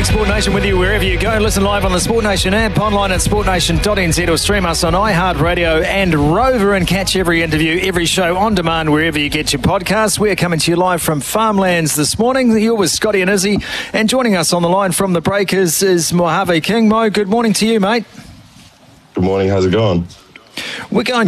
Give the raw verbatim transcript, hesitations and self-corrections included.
Sport Nation with you wherever you go. Listen live on the Sport Nation app, online at sport nation dot n z, or stream us on iHeartRadio and Rover, and catch every interview, every show on demand wherever you get your podcasts. We're coming to you live from Farmlands this morning. You're with Scotty and Izzy, and joining us on the line from the Breakers is Mojave King. Mo, good morning to you, mate. Good morning. How's it going? We're going